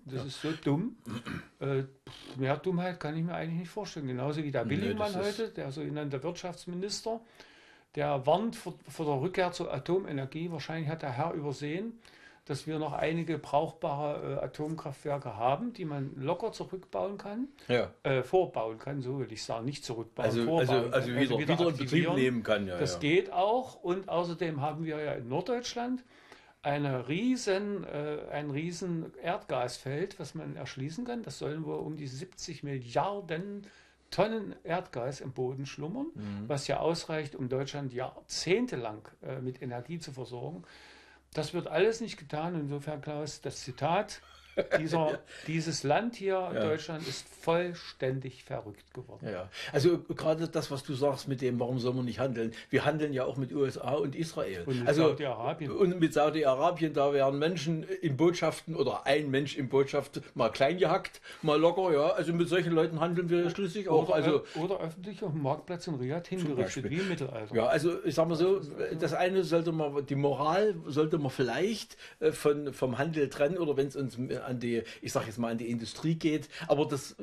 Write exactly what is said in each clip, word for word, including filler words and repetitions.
Das ja. ist so dumm. Äh, mehr Dummheit kann ich mir eigentlich nicht vorstellen. Genauso wie der Willingmann nee, heute, der sogenannte Wirtschaftsminister, der warnt vor, vor der Rückkehr zur Atomenergie. Wahrscheinlich hat der Herr übersehen, dass wir noch einige brauchbare äh, Atomkraftwerke haben, die man locker zurückbauen kann, ja. äh, vorbauen kann, so will ich sagen, nicht zurückbauen, also, vorbauen also, also kann, wieder, also wieder, wieder in Betrieb nehmen kann. Ja, das ja. geht auch und außerdem haben wir ja in Norddeutschland eine riesen, äh, ein riesen Erdgasfeld, was man erschließen kann. Das sollen wohl um die siebzig Milliarden Tonnen Erdgas im Boden schlummern, mhm. was ja ausreicht, um Deutschland jahrzehntelang äh, mit Energie zu versorgen. Das wird alles nicht getan. Insofern, Klaus, das Zitat, dieser, ja. dieses Land hier, ja. Deutschland, ist vollständig verrückt geworden. Ja, also gerade das, was du sagst mit dem, warum soll man nicht handeln? Wir handeln ja auch mit U S A und Israel. Und mit also, Saudi-Arabien. Und mit Saudi-Arabien, da werden Menschen in Botschaften oder ein Mensch in Botschaft mal klein gehackt, mal locker, ja. Also mit solchen Leuten handeln wir schließlich auch. Oder, also, oder öffentlich auf dem Marktplatz in Riyadh hingerichtet, wie im Mittelalter. Ja, also ich sag mal so, das eine sollte man, die Moral sollte man vielleicht von, vom Handel trennen oder wenn es uns an die, ich sag jetzt mal, an die Industrie geht, aber das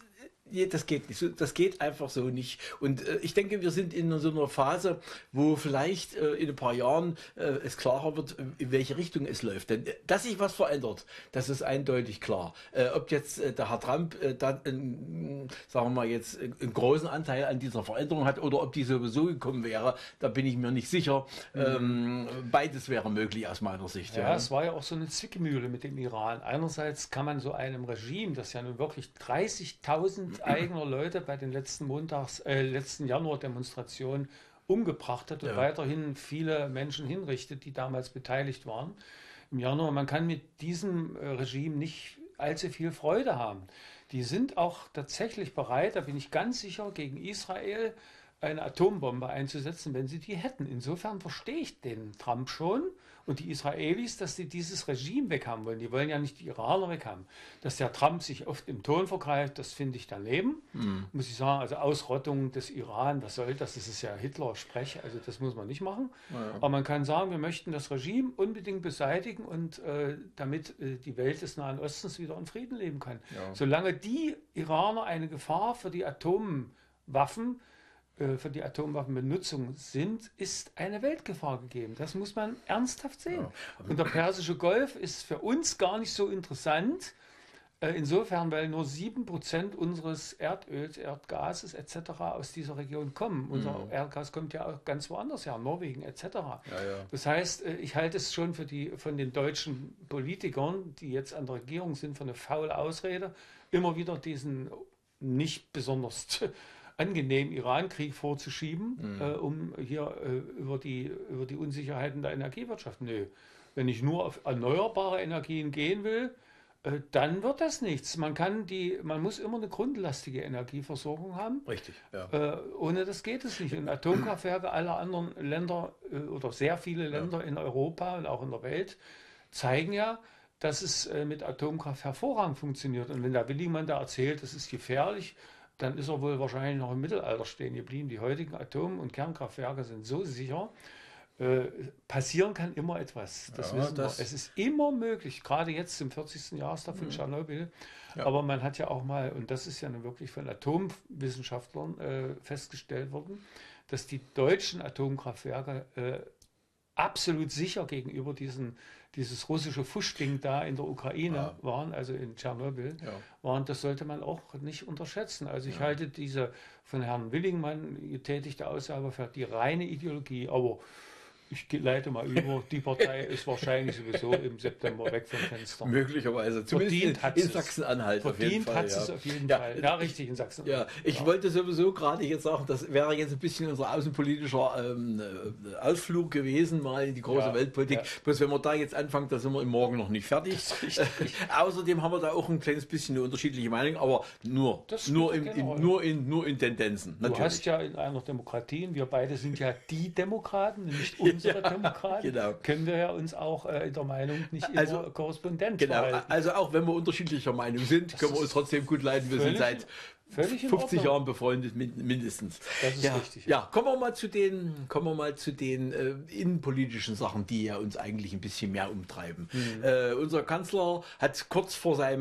das geht nicht. Das geht einfach so nicht. Und äh, ich denke, wir sind in so einer Phase, wo vielleicht äh, in ein paar Jahren äh, es klarer wird, in welche Richtung es läuft. Denn äh, dass sich was verändert, das ist eindeutig klar. Äh, ob jetzt äh, der Herr Trump äh, da, äh, sagen wir mal jetzt, äh, einen großen Anteil an dieser Veränderung hat oder ob die sowieso gekommen wäre, da bin ich mir nicht sicher. Mhm. Ähm, beides wäre möglich aus meiner Sicht. Ja, ja, es war ja auch so eine Zwickmühle mit dem Iran. Einerseits kann man so einem Regime, das ja nun wirklich dreißigtausend eigener Leute bei den letzten Montags, äh, letzten Januar-Demonstrationen umgebracht hat und ja. weiterhin viele Menschen hinrichtet, die damals beteiligt waren im Januar. Man kann mit diesem äh, Regime nicht allzu viel Freude haben. Die sind auch tatsächlich bereit, da bin ich ganz sicher, gegen Israel eine Atombombe einzusetzen, wenn sie die hätten. Insofern verstehe ich den Trump schon und die Israelis, dass sie dieses Regime weghaben wollen. Die wollen ja nicht die Iraner weghaben. Dass der Trump sich oft im Ton vergreift, das finde ich daneben. Mhm. Muss ich sagen, also Ausrottung des Iran, was soll das? Das ist ja Hitler-Sprech, also das muss man nicht machen. Ja. Aber man kann sagen, wir möchten das Regime unbedingt beseitigen und äh, damit äh, die Welt des Nahen Ostens wieder in Frieden leben kann. Ja. Solange die Iraner eine Gefahr für die Atomwaffen für die Atomwaffenbenutzung sind, ist eine Weltgefahr gegeben. Das muss man ernsthaft sehen. Ja. Und der Persische Golf ist für uns gar nicht so interessant, insofern, weil nur sieben Prozent unseres Erdöls, Erdgases et cetera aus dieser Region kommen. Mhm. Unser Erdgas kommt ja auch ganz woanders her, Norwegen et cetera. Ja, ja. Das heißt, ich halte es schon für die von den deutschen Politikern, die jetzt an der Regierung sind, für eine faule Ausrede, immer wieder diesen nicht besonders angenehm Iran-Krieg vorzuschieben, mhm. äh, um hier äh, über die, über die Unsicherheiten der Energiewirtschaft. Nö, wenn ich nur auf erneuerbare Energien gehen will, äh, dann wird das nichts. Man kann die, man muss immer eine grundlastige Energieversorgung haben. Richtig, ja. Äh, ohne das geht es nicht. Und Atomkraftwerke aller anderen Länder äh, oder sehr viele Länder ja. in Europa und auch in der Welt zeigen ja, dass es äh, mit Atomkraft hervorragend funktioniert. Und wenn der Willingmann da erzählt, das ist gefährlich, dann ist er wohl wahrscheinlich noch im Mittelalter stehen geblieben. Die heutigen Atom- und Kernkraftwerke sind so sicher. Äh, passieren kann immer etwas. Das ja, wissen das wir. Es ist immer möglich, gerade jetzt zum vierzigsten Jahrestag von mhm. Tschernobyl. Ja. Aber man hat ja auch mal, und das ist ja nun wirklich von Atomwissenschaftlern äh, festgestellt worden, dass die deutschen Atomkraftwerke äh, absolut sicher gegenüber diesen, dieses russische Fuschding da in der Ukraine ja. waren, also in Tschernobyl, ja. waren. Das sollte man auch nicht unterschätzen. Also ich ja. halte diese von Herrn Willingmann getätigte Aussage für die reine Ideologie, aber ich leite mal über, die Partei ist wahrscheinlich sowieso im September weg vom Fenster. Möglicherweise, zumindest in, in Sachsen-Anhalt auf jeden Fall. Verdient hat es auf jeden Fall. Ja, richtig, in Sachsen-Anhalt. Ja, ich ja. wollte sowieso gerade jetzt sagen, das wäre jetzt ein bisschen unser außenpolitischer ähm, Ausflug gewesen, mal in die große ja, Weltpolitik. Ja. Bloß wenn wir da jetzt anfangen, da sind wir im Morgen noch nicht fertig. Äh, außerdem haben wir da auch ein kleines bisschen eine unterschiedliche Meinung, aber nur, nur, in, in, nur, in, nur in Tendenzen. Natürlich. Du hast ja in einer Demokratie, wir beide sind ja die Demokraten, nicht unsere ja, Demokraten, genau. können wir ja uns auch äh, in der Meinung nicht immer also, Korrespondent genau, verhalten. Also auch wenn wir unterschiedlicher Meinung sind, das können wir uns trotzdem gut leiden. Wir sind seit fünfzig Jahren befreundet mindestens. Das ist ja, richtig. Ja, kommen wir mal zu den, kommen wir mal zu den äh, innenpolitischen Sachen, die ja uns eigentlich ein bisschen mehr umtreiben. Mhm. Äh, unser Kanzler hat kurz vor seinem